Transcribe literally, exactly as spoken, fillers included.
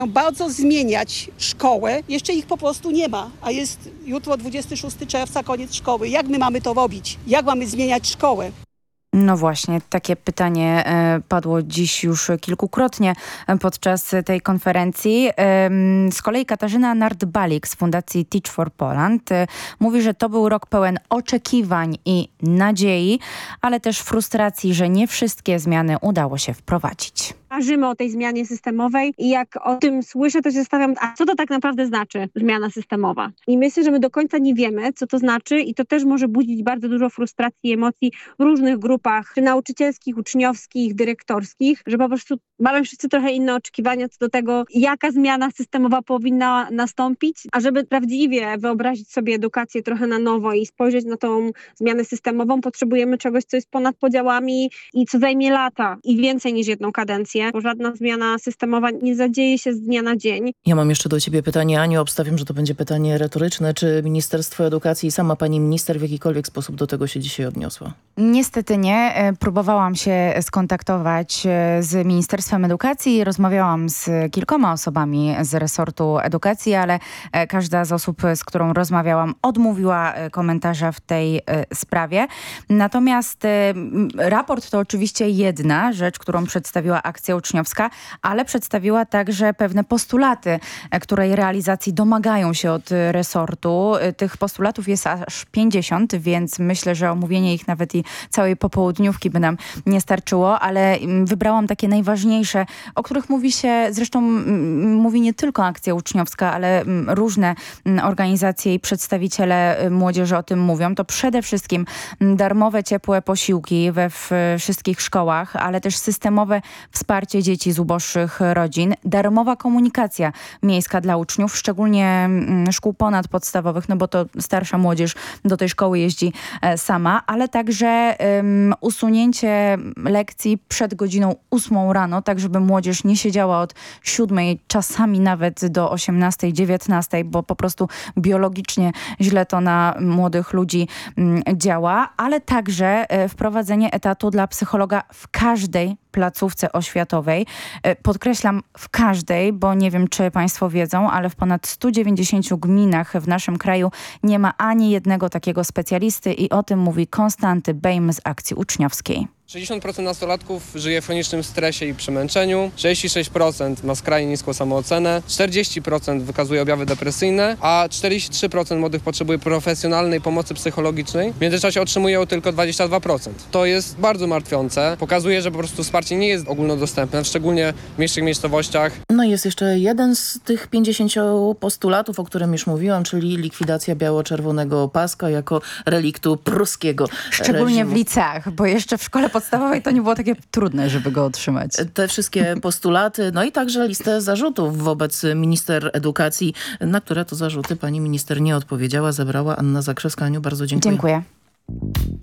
Bardzo zmieniać szkołę, jeszcze ich po prostu nie ma, a jest jutro dwudziestego szóstego czerwca, koniec szkoły. Jak my mamy to robić? Jak mamy zmieniać szkołę? No właśnie, takie pytanie e, padło dziś już kilkukrotnie podczas tej konferencji. E, z kolei Katarzyna Nardbalik z Fundacji Teach for Poland e, mówi, że to był rok pełen oczekiwań i nadziei, ale też frustracji, że nie wszystkie zmiany udało się wprowadzić. Marzymy o tej zmianie systemowej i jak o tym słyszę, to się zastanawiam, a co to tak naprawdę znaczy zmiana systemowa? I myślę, że my do końca nie wiemy, co to znaczy i to też może budzić bardzo dużo frustracji i emocji w różnych grupach, czy nauczycielskich, uczniowskich, dyrektorskich, że po prostu mamy wszyscy trochę inne oczekiwania co do tego, jaka zmiana systemowa powinna nastąpić, a żeby prawdziwie wyobrazić sobie edukację trochę na nowo i spojrzeć na tą zmianę systemową, potrzebujemy czegoś, co jest ponad podziałami i co zajmie lata i więcej niż jedną kadencję, bo żadna zmiana systemowa nie zadzieje się z dnia na dzień. Ja mam jeszcze do ciebie pytanie, Aniu, obstawiam, że to będzie pytanie retoryczne. Czy Ministerstwo Edukacji i sama pani minister w jakikolwiek sposób do tego się dzisiaj odniosła? Niestety nie. Próbowałam się skontaktować z Ministerstwem Edukacji, rozmawiałam z kilkoma osobami z resortu edukacji, ale każda z osób, z którą rozmawiałam, odmówiła komentarza w tej sprawie. Natomiast raport to oczywiście jedna rzecz, którą przedstawiła akcja uczniowska, ale przedstawiła także pewne postulaty, której realizacji domagają się od resortu. Tych postulatów jest aż pięćdziesiąt, więc myślę, że omówienie ich nawet i całej popołudniówki by nam nie starczyło, ale wybrałam takie najważniejsze, o których mówi się, zresztą mówi nie tylko akcja uczniowska, ale różne organizacje i przedstawiciele młodzieży o tym mówią. To przede wszystkim darmowe, ciepłe posiłki we wszystkich szkołach, ale też systemowe wsparcie dzieci z uboższych rodzin, darmowa komunikacja miejska dla uczniów, szczególnie szkół ponadpodstawowych, no bo to starsza młodzież do tej szkoły jeździ sama, ale także um, usunięcie lekcji przed godziną ósmą rano, tak żeby młodzież nie siedziała od siódmej, czasami nawet do osiemnastej, dziewiętnastej, bo po prostu biologicznie źle to na młodych ludzi um, działa, ale także e, wprowadzenie etatu dla psychologa w każdej placówce oświatowej. Podkreślam w każdej, bo nie wiem, czy państwo wiedzą, ale w ponad stu dziewięćdziesięciu gminach w naszym kraju nie ma ani jednego takiego specjalisty i o tym mówi Konstanty Bejm z akcji uczniowskiej. sześćdziesiąt procent nastolatków żyje w chronicznym stresie i przemęczeniu, trzydzieści sześć procent ma skrajnie niską samoocenę, czterdzieści procent wykazuje objawy depresyjne, a czterdzieści trzy procent młodych potrzebuje profesjonalnej pomocy psychologicznej. W międzyczasie otrzymuje ją tylko dwadzieścia dwa procent. To jest bardzo martwiące. Pokazuje, że po prostu wsparcie nie jest ogólnodostępne, szczególnie w mniejszych miejscowościach. No i jest jeszcze jeden z tych pięćdziesięciu postulatów, o którym już mówiłam, czyli likwidacja biało-czerwonego paska jako reliktu pruskiego Szczególnie reżimu. w liceach, bo jeszcze w szkole podstawowej to nie było takie trudne, żeby go otrzymać. Te wszystkie postulaty, no i także listę zarzutów wobec minister edukacji, na które to zarzuty pani minister nie odpowiedziała, zabrała Anna Zakrzewska. Aniu, bardzo dziękuję. Dziękuję.